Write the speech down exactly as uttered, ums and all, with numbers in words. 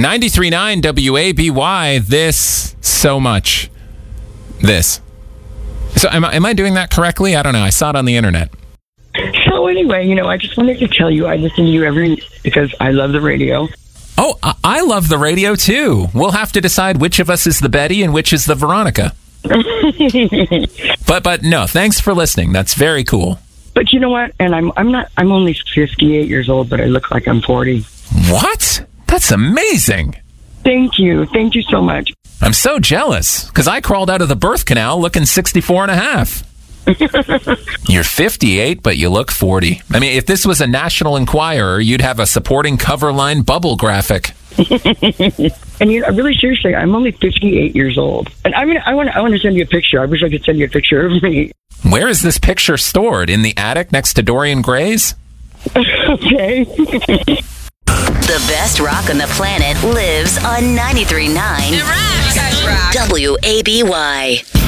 ninety-three point nine W A B Y, this, so much. This. So am I, am I doing that correctly? I don't know. I saw it on the internet. So anyway, you know, I just wanted to tell you I listen to you every week because I love the radio. Oh, I, I love the radio, too. We'll have to decide which of us is the Betty and which is the Veronica. but but no, thanks for listening. That's very cool. But you know what? And I'm I'm not I'm only fifty-eight years old, but I look like I'm forty. What? That's amazing. Thank you. Thank you so much. I'm so jealous because I crawled out of the birth canal looking sixty-four and a half. You're fifty-eight, but you look forty. I mean, if this was a National Enquirer, you'd have a supporting cover line bubble graphic. And you know, really seriously, I'm only fifty-eight years old, and I mean, I want I want to send you a picture. I wish I could send you a picture of me. Where is this picture stored? In the attic next to Dorian Gray's? Okay. The best rock on the planet lives on ninety-three point nine It rocks. You guys rock. W A B Y.